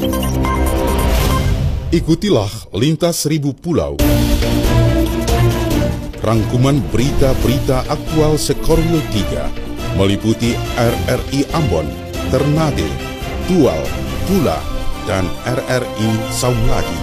Ikutilah Lintas Seribu Pulau. Rangkuman berita-berita aktual Sekorwil 3 meliputi RRI Ambon, Ternate, Tual, Tula, dan RRI Saulagi.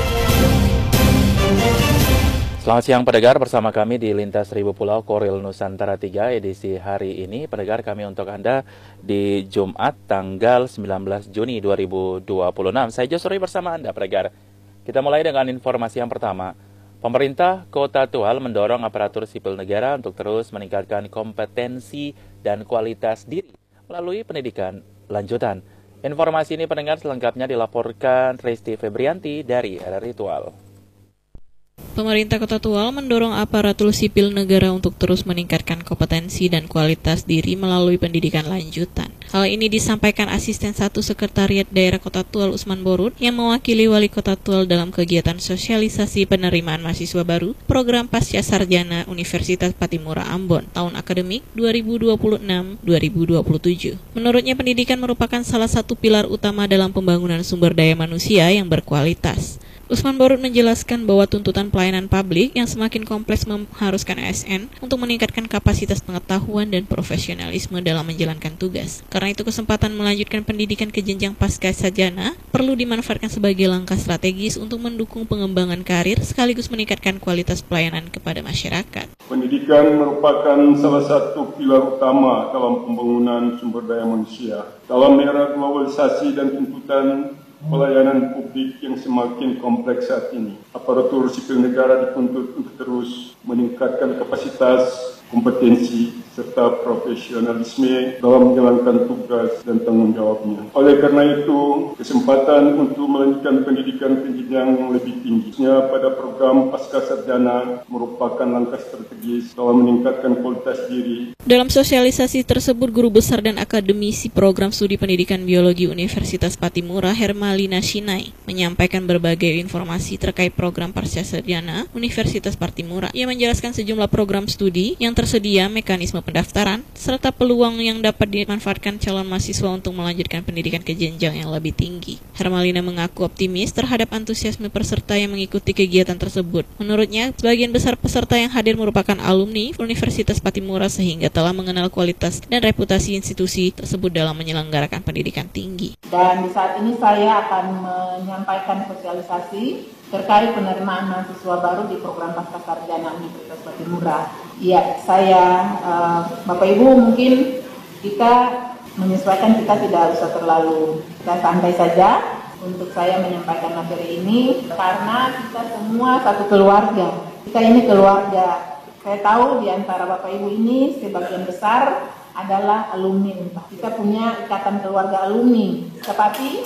Selamat siang pendengar, bersama kami di Lintas Seribu Pulau Korwil Nusantara 3 edisi hari ini. Pendengar, kami untuk Anda di Jumat tanggal 19 Juni 2026. Saya Josuri bersama Anda pendengar. Kita mulai dengan informasi yang pertama. Pemerintah Kota Tual mendorong aparatur sipil negara untuk terus meningkatkan kompetensi dan kualitas diri melalui pendidikan lanjutan. Informasi ini pendengar selengkapnya dilaporkan Risti Febrianti dari RRI Tual. Pemerintah Kota Tual mendorong aparatur sipil negara untuk terus meningkatkan kompetensi dan kualitas diri melalui pendidikan lanjutan. Hal ini disampaikan Asisten 1 Sekretariat Daerah Kota Tual Usman Borut yang mewakili Wali Kota Tual dalam kegiatan sosialisasi penerimaan mahasiswa baru program Pasca Sarjana Universitas Patimura Ambon tahun akademik 2026-2027. Menurutnya, pendidikan merupakan salah satu pilar utama dalam pembangunan sumber daya manusia yang berkualitas. Usman Borut menjelaskan bahwa tuntutan pelayanan publik yang semakin kompleks mengharuskan ASN untuk meningkatkan kapasitas pengetahuan dan profesionalisme dalam menjalankan tugas. Karena itu, kesempatan melanjutkan pendidikan ke jenjang pasca sarjana perlu dimanfaatkan sebagai langkah strategis untuk mendukung pengembangan karir sekaligus meningkatkan kualitas pelayanan kepada masyarakat. Pendidikan merupakan salah satu pilar utama dalam pembangunan sumber daya manusia. Dalam era globalisasi dan tuntutan pelayanan publik yang semakin kompleks saat ini, aparatur sipil negara dituntut untuk terus meningkatkan kapasitas, kompetensi, serta profesionalisme dalam menjalankan tugas dan tanggung jawabnya. Oleh karena itu, kesempatan untuk melanjutkan pendidikan ke jenjang yang lebih tinggi pada program Pasca Sarjana merupakan langkah strategis dalam meningkatkan kualitas diri. Dalam sosialisasi tersebut, Guru Besar dan Akademisi Program Studi Pendidikan Biologi Universitas Patimura, Hermalina Shinai, menyampaikan berbagai informasi terkait program Pasca Sarjana Universitas Patimura. Ia menjelaskan sejumlah program studi yang tersedia, mekanisme pendaftaran, serta peluang yang dapat dimanfaatkan calon mahasiswa untuk melanjutkan pendidikan ke jenjang yang lebih tinggi. Hermalina mengaku optimis terhadap antusiasme peserta yang mengikuti kegiatan tersebut. Menurutnya, sebagian besar peserta yang hadir merupakan alumni Universitas Patimura sehingga telah mengenal kualitas dan reputasi institusi tersebut dalam menyelenggarakan pendidikan tinggi. Dan di saat ini saya akan menyampaikan sosialisasi terkait penerimaan mahasiswa baru di program Pasca Sarjana Universitas Patimura. Ya, Bapak Ibu, mungkin kita menyesuaikan, kita tidak usah terlalu santai saja untuk saya menyampaikan materi ini, karena kita semua satu keluarga. Kita ini keluarga. Saya tahu di antara Bapak Ibu ini sebagian besar adalah alumni UNPAD. Kita punya ikatan keluarga alumni, seperti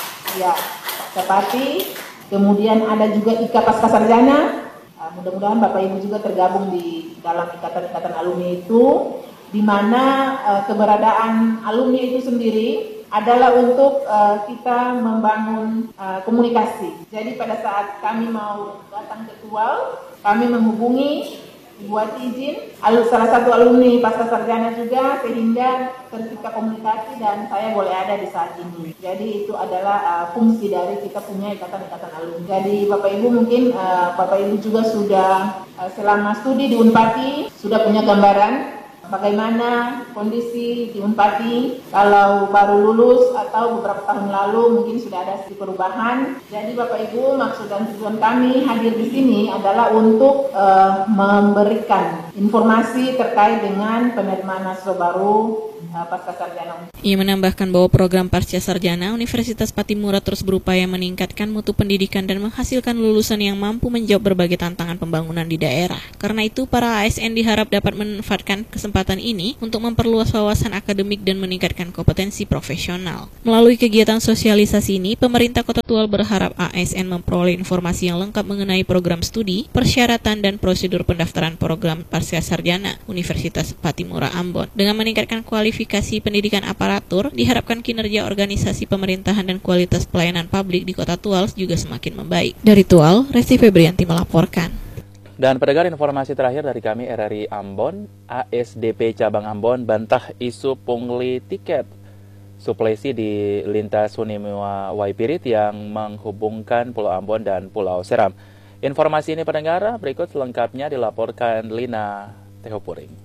kemudian ada juga IKA Pasca Sarjana. Mudah-mudahan Bapak Ibu juga tergabung di dalam ikatan-ikatan alumni itu, di mana keberadaan alumni itu sendiri adalah untuk kita membangun komunikasi. Jadi pada saat kami mau datang ke Tual, kami menghubungi buat izin salah satu alumni Pasca Sarjana juga, sehingga tercipta komunikasi dan saya boleh ada di saat ini. Jadi itu adalah fungsi dari kita punya ikatan-ikatan alumni. Jadi Bapak Ibu mungkin Bapak Ibu juga sudah selama studi di Unpati sudah punya gambaran bagaimana kondisi di Unpati kalau baru lulus atau beberapa tahun lalu mungkin sudah ada sedikit perubahan. Jadi Bapak Ibu, maksud dan tujuan kami hadir di sini adalah untuk memberikan informasi terkait dengan penerimaan mahasiswa baru Pasca Sarjana. Ia menambahkan bahwa program Pasca Sarjana Universitas Patimura terus berupaya meningkatkan mutu pendidikan dan menghasilkan lulusan yang mampu menjawab berbagai tantangan pembangunan di daerah. Karena itu, para ASN diharap dapat memanfaatkan kesempatan ini untuk memperluas wawasan akademik dan meningkatkan kompetensi profesional. Melalui kegiatan sosialisasi ini, pemerintah Kota Tual berharap ASN memperoleh informasi yang lengkap mengenai program studi, persyaratan dan prosedur pendaftaran program Pasca Sarjana Universitas Patimura Ambon. Dengan meningkatkan kualifikasi pendidikan aparatur, diharapkan kinerja organisasi pemerintahan dan kualitas pelayanan publik di Kota Tual juga semakin membaik. Dari Tual, Risti Febrianti melaporkan. Dan pendengar, informasi terakhir dari kami RRI Ambon, ASDP Cabang Ambon bantah isu pungli tiket. suplesi di lintas Hunimua Waipirit yang menghubungkan Pulau Ambon dan Pulau Seram. Informasi ini pendengar, berikut selengkapnya dilaporkan Lina Tehopuring.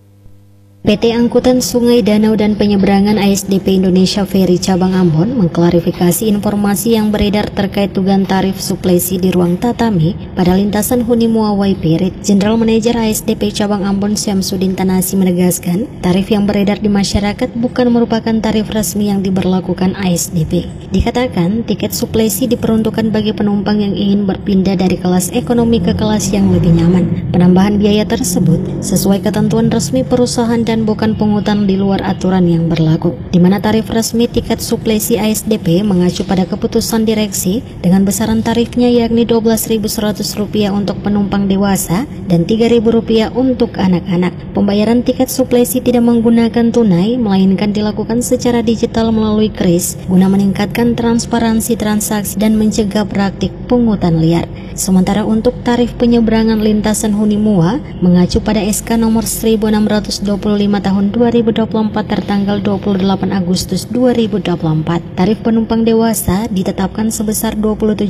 PT Angkutan Sungai Danau dan Penyeberangan ASDP Indonesia Ferry Cabang Ambon mengklarifikasi informasi yang beredar terkait dugaan tarif suplesi di ruang tatami pada lintasan Hunimua Waipirit. General Manager ASDP Cabang Ambon Syamsuddin Tanasi menegaskan, tarif yang beredar di masyarakat bukan merupakan tarif resmi yang diberlakukan ASDP. Dikatakan, tiket suplesi diperuntukkan bagi penumpang yang ingin berpindah dari kelas ekonomi ke kelas yang lebih nyaman. Penambahan biaya tersebut sesuai ketentuan resmi perusahaan dan bukan pungutan di luar aturan yang berlaku, di mana tarif resmi tiket suplesi ASDP mengacu pada keputusan direksi dengan besaran tarifnya yakni Rp12.100 untuk penumpang dewasa dan Rp3.000 untuk anak-anak. Pembayaran tiket suplesi tidak menggunakan tunai, melainkan dilakukan secara digital melalui KRIS guna meningkatkan transparansi transaksi dan mencegah praktik pungutan liar. Sementara untuk tarif penyeberangan lintasan Hunimua mengacu pada SK nomor 1625 tahun 2024 tertanggal 28 Agustus 2024. Tarif penumpang dewasa ditetapkan sebesar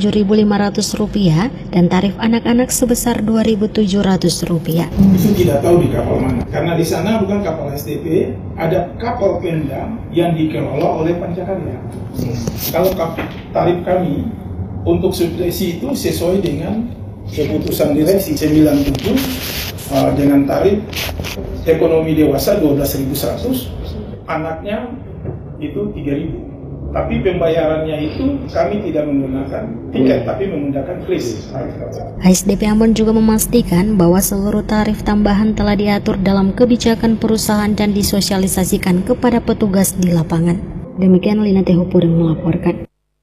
Rp27.500 dan tarif anak-anak sebesar Rp2.700. Itu tidak tahu di kapal mana, karena di sana bukan kapal SDP, ada kapal Pemda yang dikelola oleh Pancakarya. Kalau tarif kami untuk suplesi itu sesuai dengan keputusan direksi 97 dengan tarif ekonomi dewasa 12.100, anaknya itu 3.000. Tapi pembayarannya itu kami tidak menggunakan tiket, tapi menggunakan KRIS. ASDP Ambon juga memastikan bahwa seluruh tarif tambahan telah diatur dalam kebijakan perusahaan dan disosialisasikan kepada petugas di lapangan. Demikian Lina Tehopuring melaporkan.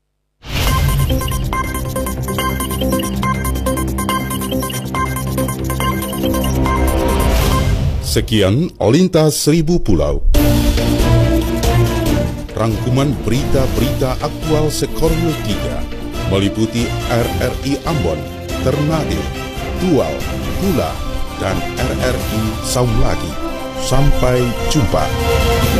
Sekian Lintas Seribu Pulau. Rangkuman berita-berita aktual Sekorwil 3 meliputi RRI Ambon, Ternate, Tual, Tula, dan RRI Saulagi. Sampai jumpa.